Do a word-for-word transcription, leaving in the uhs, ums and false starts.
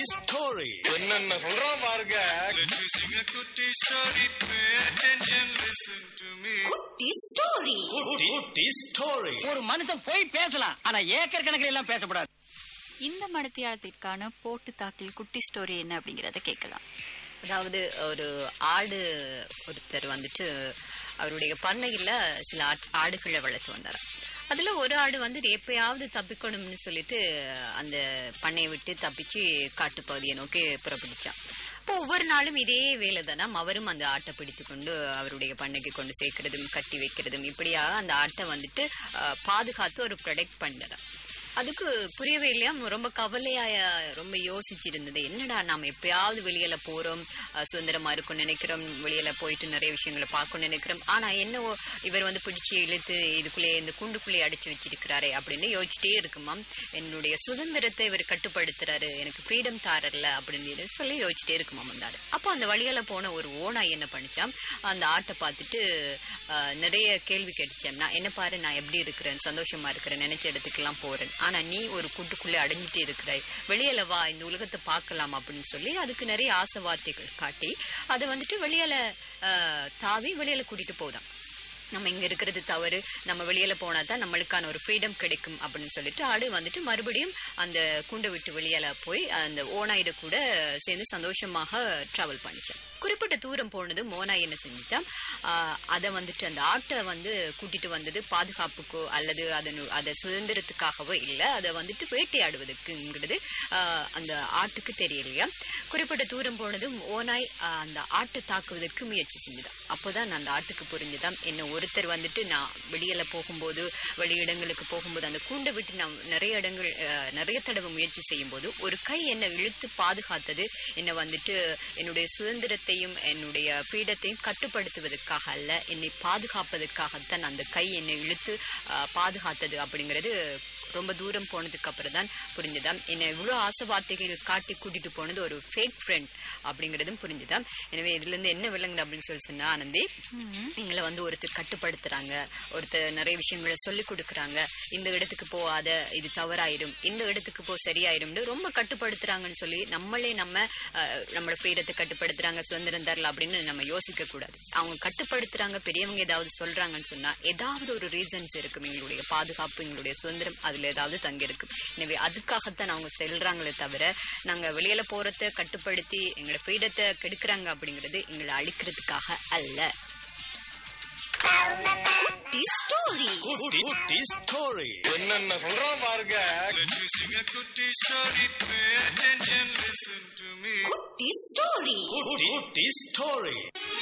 story. என்னென்ன சொல்றான் பாருங்க. Let me sing a kutti story. Pay attention, listen to me. குட்டி ஸ்டோரி. Kutti, kutti story. ஒரு மனுஷன் போய் பேசலாம், ஆனா ஏக்கர் கணக்கில் எல்லாம் பேசக்கூடாது. இந்த மடத்தியாளத்திற்கான போட்டு தாக்கில் குட்டி ஸ்டோரி என்ன அப்படிங்கறத கேட்கலாம். அதாவது ஒரு ஆடு ஒருத்தர் வந்துட்டு அவருடைய பண்ணையில சில ஆடுகளை வளர்த்து வந்தார். அதுல ஒரு ஆடு வந்து எப்பயாவது தப்பிக்கணும்னு சொல்லிட்டு அந்த பண்ணையை விட்டு தப்பிச்சு காட்டுப்பகுதியை நோக்கி புறப்பட்டுச்சான். இப்போ ஒவ்வொரு நாளும் இதே வேலை தானே அவரும் அந்த ஆட்டை பிடித்து கொண்டு அவருடைய பண்ணைக்கு கொண்டு சேர்க்கறதும் கட்டி வைக்கிறதும் இப்படியா அந்த ஆட்டை வந்துட்டு பாதுகாத்து ஒரு ப்ரொடெக்ட் பண்ணுறார். அதுக்கு புரியவே இல்லையா, ரொம்ப கவலையா ரொம்ப யோசிச்சிருந்தது. என்னடா நாம் எப்பயாவது வெளியில போறோம், சுதந்திரமா இருக்கும் நினைக்கிறோம், வெளியில போயிட்டு நிறைய விஷயங்களை பார்க்கணும் நினைக்கிறோம், ஆனா என்ன இவர் வந்து பிடிச்சி இழுத்து இதுக்குள்ளே இந்த குண்டுக்குள்ளே அடைச்சு வச்சிருக்கிறாரே அப்படின்னு யோசிச்சுட்டே இருக்குமாம். என்னுடைய சுதந்திரத்தை இவர் கட்டுப்படுத்துறாரு, எனக்கு ஃப்ரீடம் தாரல அப்படின்னு சொல்லி யோசிச்சுட்டே இருக்குமாம் அந்த ஆடு. அப்போ அந்த வழியால போன ஒரு ஓனாய் என்ன பண்ணிச்சாம், அந்த ஆட்டை பார்த்துட்டு நிறைய கேள்வி கேட்டுச்சேன். நான் என்ன பாரு, நான் எப்படி இருக்கிறேன், சந்தோஷமா இருக்கிறேன், நினைச்ச இடத்துக்கெல்லாம் போறேன், ஆனா நீ ஒரு கூட்டுக்குள்ளே அடைஞ்சிட்டு இருக்கிறாய், வெளியில வா, இந்த உலகத்தை பார்க்கலாம் அப்படின்னு சொல்லி அதுக்கு நிறைய ஆசை வார்த்தைகள் காட்டி அதை வந்துட்டு வெளியில அஹ் தாவி வெளியில கூட்டிட்டு போதான். நம்ம இங்க இருக்கிறது தவறு, நம்ம வெளியில போனா தான் நம்மளுக்கான ஒரு ஃப்ரீடம் கிடைக்கும் அப்படின்னு சொல்லிட்டு ஆடு வந்துட்டு மறுபடியும் அந்த கூண்டை விட்டு வெளியில போய் அந்த ஓனாயிட கூட சேர்ந்து சந்தோஷமாக டிராவல் பண்ணிச்சேன். குறிப்பிட்ட தூரம் போனது ஓனாய் என்ன செஞ்சுட்டான், ஆஹ் அதை வந்துட்டு அந்த ஆட்டை வந்து கூட்டிட்டு வந்தது பாதுகாப்புக்கோ அல்லது அதன் அதை சுதந்திரத்துக்காகவோ இல்லை, அதை வந்துட்டு வேட்டையாடுவதற்குங்கிறது ஆஹ் அந்த ஆட்டுக்கு தெரியலையா. குறிப்பிட்ட தூரம் போனதும் ஓனாய் அந்த ஆட்டை தாக்குவதற்கு முயற்சி செஞ்சுதான். அப்போதான் அந்த ஆட்டுக்கு புரிஞ்சுதான், என்ன ஒருத்தர் வந்துட்டு நான் வெளியில போகும்போது வெளியிடங்களுக்கு போகும்போது அந்த கூண்டை விட்டு நான் நிறைய இடங்கள் நிறைய தடவை முயற்சி செய்யும் போது ஒரு கை என்னை இழுத்து பாதுகாத்தது, என்னை வந்துட்டு என்னுடைய சுதந்திரத்தையும் என்னுடைய பீடத்தையும் கட்டுப்படுத்துவதற்காக அல்ல, என்னை பாதுகாப்பதற்காகத்தான் அந்த கை என்னை இழுத்து பாதுகாத்தது அப்படிங்கிறது ரொம்ப தூரம் போனதுக்கு அப்புறம் தான் புரிஞ்சுதான். என்னை இவ்வளோ ஆசை வார்த்தைகள் காட்டி கூட்டிட்டு போனது ஒரு ஃபேக் ஃப்ரெண்ட் அப்படிங்கிறதும் புரிஞ்சுதான். எனவே இதுல இருந்து என்ன விளங்குது அப்படின்னு சொல்லி சொன்னா, ஆனந்தி எங்களை வந்து ஒருத்தர் கட்டுப்படுத்துறாங்க, ஒருத்தர் நிறைய விஷயங்களை சொல்லி கொடுக்குறாங்க, இந்த இடத்துக்கு போ, அதை இது தவறாயிடும், இந்த இடத்துக்கு போ சரியாயிடும், ரொம்ப கட்டுப்படுத்துறாங்கன்னு சொல்லி நம்மளே நம்ம நம்மளோட ஃப்ரீடத்தை கட்டுப்படுத்துறாங்க, சுதந்திரம் தரல அப்படின்னு நம்ம யோசிக்க கூடாது. அவங்க கட்டுப்படுத்துறாங்க, பெரியவங்க ஏதாவது சொல்றாங்கன்னு சொன்னா ஏதாவது ஒரு ரீசன்ஸ் இருக்கும். எங்களுடைய பாதுகாப்பு, எங்களுடைய சுதந்திரம் அதுல ஏதாவது தங்கி இருக்கும். எனவே அதுக்காகத்தான் அவங்க செல்றாங்களே தவிர நாங்க வெளியில போறத கட்டுப்படுத்தி எங்களோட ஃப்ரீடத்தை கெடுக்கிறாங்க அப்படிங்கிறது எங்களை அழிக்கிறதுக்காக அல்ல. குட்டி ஸ்டோரி. Kutti, kutti story. என்னென்ன சொல்றான் பாருங்க. Let me sing a kutti story. Pay attention, listen to me. குட்டி ஸ்டோரி. Kutti, kutti story.